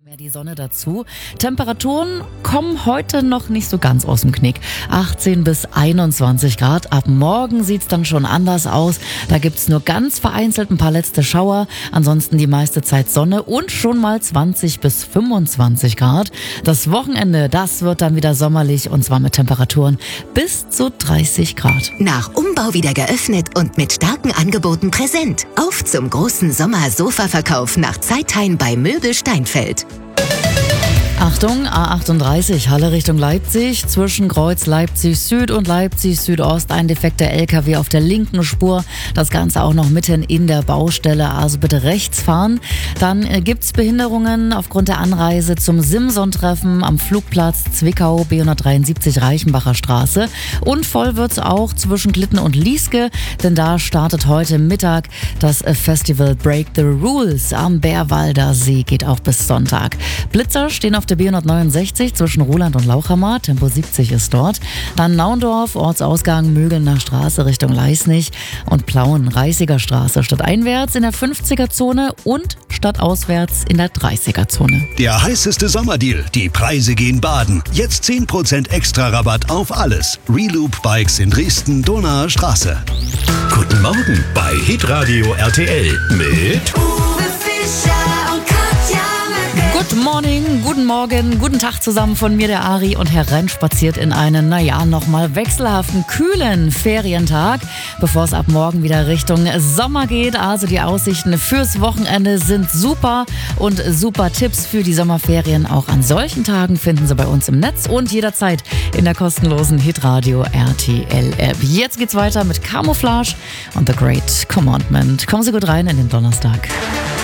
Mehr die Sonne dazu. Temperaturen kommen heute noch nicht so ganz aus dem Knick. 18 bis 21 Grad. Ab morgen sieht's dann schon anders aus. Da gibt's nur ganz vereinzelt ein paar letzte Schauer. Ansonsten die meiste Zeit Sonne und schon mal 20 bis 25 Grad. Das Wochenende, das wird dann wieder sommerlich und zwar mit Temperaturen bis zu 30 Grad. Nach Umbau wieder geöffnet und mit starken Angeboten präsent. Auf zum großen Sommer-Sofa-Verkauf nach Zeithain bei Möbel Steinfeld. Achtung, A38, Halle Richtung Leipzig, zwischen Kreuz Leipzig Süd und Leipzig Südost ein defekter LKW auf der linken Spur. Das Ganze auch noch mitten in der Baustelle, also bitte rechts fahren. Dann gibt's Behinderungen aufgrund der Anreise zum Simson-Treffen am Flugplatz Zwickau, B173 Reichenbacher Straße. Und voll wird's auch zwischen Glitten und Lieske, denn da startet heute Mittag das Festival Break the Rules am Bärwalder See, geht auch bis Sonntag. Blitzer stehen auf der B169 zwischen Ruhland und Lauchhammer, Tempo 70 ist dort. Dann Naundorf, Ortsausgang Mögelner Straße Richtung Leisnig und Plauen, Reißiger Straße stadteinwärts in der 50er-Zone und stadtauswärts in der 30er-Zone. Der heißeste Sommerdeal, die Preise gehen baden. Jetzt 10% extra Rabatt auf alles. Reloop Bikes in Dresden, Donauer Straße. Guten Morgen bei Hitradio RTL mit Uwe Fischer und Katja Möcke. Good morning, guten Morgen, guten Tag zusammen von mir, der Ari, und hereinspaziert in einen, nochmal wechselhaften, kühlen Ferientag, bevor es ab morgen wieder Richtung Sommer geht. Also die Aussichten fürs Wochenende sind super und super Tipps für die Sommerferien auch an solchen Tagen finden Sie bei uns im Netz und jederzeit in der kostenlosen Hitradio RTL App. Jetzt geht's weiter mit Camouflage und The Great Commandment. Kommen Sie gut rein in den Donnerstag.